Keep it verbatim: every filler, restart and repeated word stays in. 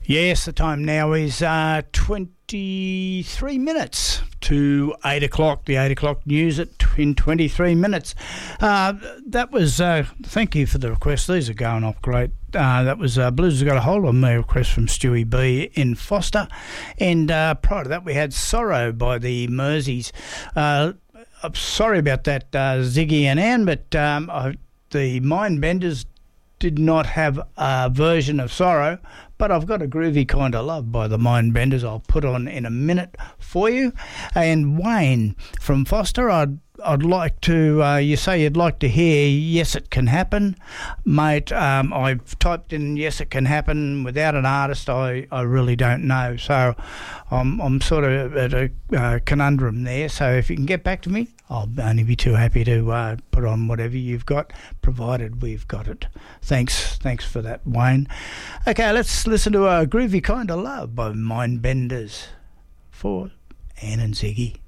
Yes, the time now is uh, twenty-three minutes to eight o'clock. The eight o'clock news at in twenty-three minutes. Uh, that was, uh, thank you for the request. These are going off great. Uh, that was uh, Blues Has Got a Hold on Me, request from Stewie B in Foster. And uh, prior to that, we had Sorrow by the Merseys. Uh, I'm sorry about that, uh, Ziggy and Ann, but um, I, the Mindbenders did not have a version of Sorrow, but I've got a groovy kind of love by the Mindbenders I'll put on in a minute for you. And Wayne from Foster, I'd I'd like to, uh, you say you'd like to hear Yes It Can Happen. Mate, um, I've typed in Yes It Can Happen without an artist. I, I really don't know. So I'm, I'm sort of at a uh, conundrum there. So if you can get back to me, I'll only be too happy to uh, put on whatever you've got, provided we've got it. Thanks, thanks for that, Wayne. Okay, let's listen to a Groovy Kind of Love by Mindbenders for Ann and Ziggy.